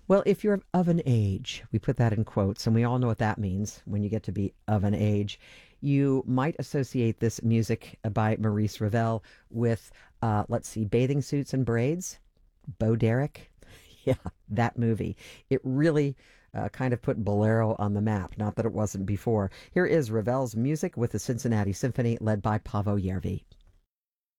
Well, if you're of an age, we put that in quotes, and we all know what that means when you get to be of an age. You might associate this music by Maurice Ravel with, let's see, Bathing Suits and Braids, Bo Derek. Yeah, that movie. It really kind of put Bolero on the map, not that it wasn't before. Here is Ravel's music with the Cincinnati Symphony led by Paavo Järvi.